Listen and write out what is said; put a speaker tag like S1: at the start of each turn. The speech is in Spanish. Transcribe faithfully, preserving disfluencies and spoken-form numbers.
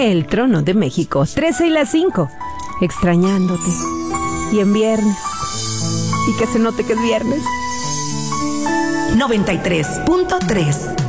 S1: El Trono de México, trece y las cinco. Extrañándote. Y en viernes. Y que se note que es viernes.
S2: noventa y tres punto tres